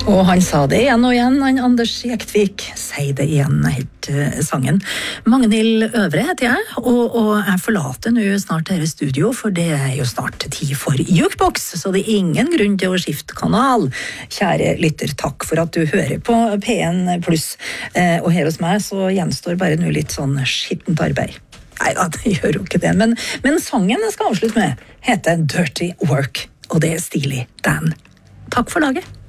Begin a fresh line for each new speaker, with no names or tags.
Og han sa det igjen og igjen, han Anders Jektvik. Sier det igjen, sangen. Magnhild Øvre heter jeg, og jeg forlater nå snart dette studio, for det er jo snart tid for Jukebox, så det er ingen grunn til å skifte kanal. Kjære lytter, takk for at du hører på P1+. Og her hos meg så gjenstår bare nå litt sånn skittent arbeid. Nei, det gjør jo ikke det, men sangen jeg skal avslutte med heter Dirty Work, og det er stilig Dan. Takk for laget.